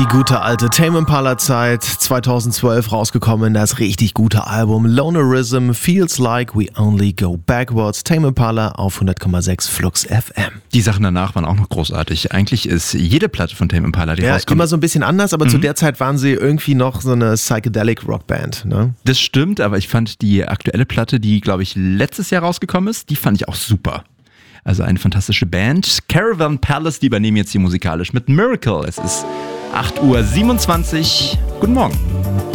Die gute alte Tame Impala Zeit, 2012 rausgekommen, das richtig gute Album Lonerism, Feels Like We Only Go Backwards, Tame Impala auf 100,6 Flux FM. Die Sachen danach waren auch noch großartig. Eigentlich ist jede Platte von Tame Impala, die rauskommt, immer so ein bisschen anders, aber zu der Zeit waren sie irgendwie noch so eine Psychedelic Rockband, ne? Das stimmt, aber ich fand die aktuelle Platte, die glaube ich letztes Jahr rausgekommen ist, die fand ich auch super. Also eine fantastische Band. Caravan Palace, die übernehmen jetzt hier musikalisch mit Miracle. Es ist 8:27 Uhr. Guten Morgen.